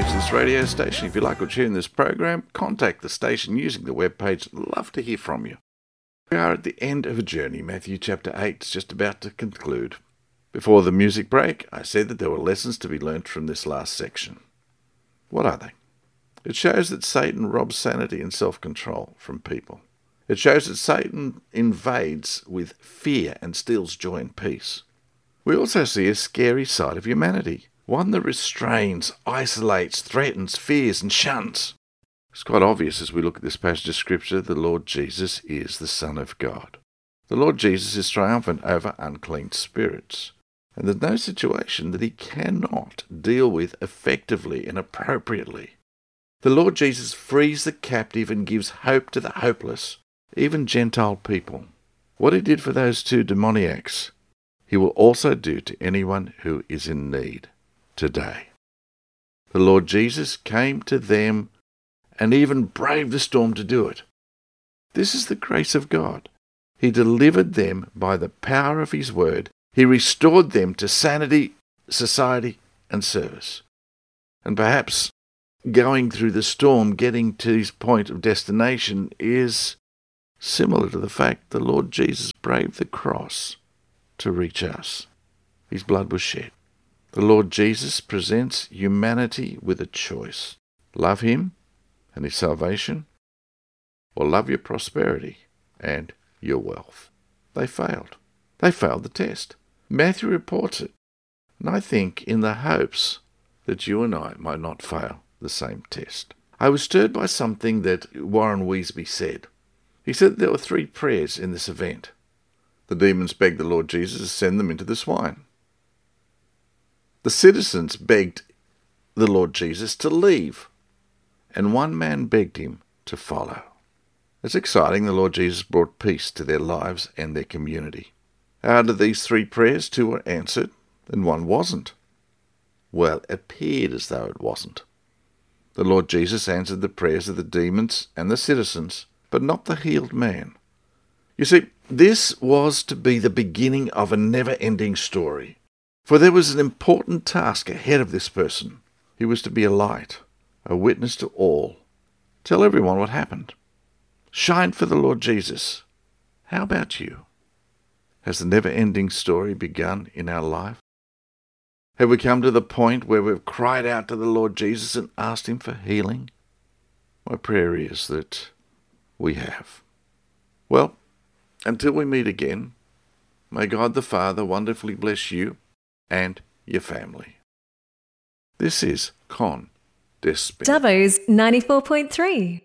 to this radio station. If you like what you hear in this program, contact the station using the webpage. Love to hear from you. We are at the end of a journey. Matthew chapter 8 is just about to conclude. Before the music break, I said that there were lessons to be learnt from this last section. What are they? It shows that Satan robs sanity and self-control from people. It shows that Satan invades with fear and steals joy and peace. We also see a scary side of humanity, one that restrains, isolates, threatens, fears and shuns. It's quite obvious as we look at this passage of Scripture, the Lord Jesus is the Son of God. The Lord Jesus is triumphant over unclean spirits. And there's no situation that he cannot deal with effectively and appropriately. The Lord Jesus frees the captive and gives hope to the hopeless, even Gentile people. What he did for those two demoniacs, he will also do to anyone who is in need today. The Lord Jesus came to them and even braved the storm to do it. This is the grace of God. He delivered them by the power of his word. He restored them to sanity, society, and service. And perhaps going through the storm, getting to his point of destination, is similar to the fact the Lord Jesus braved the cross to reach us. His blood was shed. The Lord Jesus presents humanity with a choice. Love him and his salvation, or love your prosperity and your wealth. They failed. They failed the test. Matthew reports it, and I think in the hopes that you and I might not fail the same test. I was stirred by something that Warren Wiersbe said. He said that there were 3 prayers in this event. The demons begged the Lord Jesus to send them into the swine. The citizens begged the Lord Jesus to leave, and one man begged him to follow. It's exciting. The Lord Jesus brought peace to their lives and their community. Out of these 3 prayers, 2 were answered, and 1 wasn't. Well, it appeared as though it wasn't. The Lord Jesus answered the prayers of the demons and the citizens, but not the healed man. You see, this was to be the beginning of a never-ending story, for there was an important task ahead of this person. He was to be a light, a witness to all. Tell everyone what happened. Shine for the Lord Jesus. How about you? Has the never-ending story begun in our life? Have we come to the point where we've cried out to the Lord Jesus and asked him for healing? My prayer is that we have. Well, until we meet again, may God the Father wonderfully bless you and your family. This is Con Des Spinner. Dubbo's 94.3.